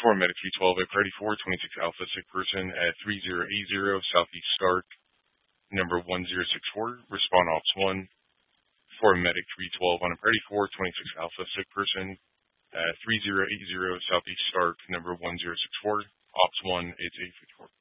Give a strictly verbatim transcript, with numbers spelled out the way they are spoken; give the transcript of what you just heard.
For Medic three twelve at Freddy four twenty-six Alpha, sick person at three zero eight zero Southeast Stark, number one zero six four, respond Ops one. For Medic three twelve on a Freddy four twenty-six Alpha, sick person at three zero eight zero Southeast Stark, number one zero six four, Ops one, it's eight fifty-four.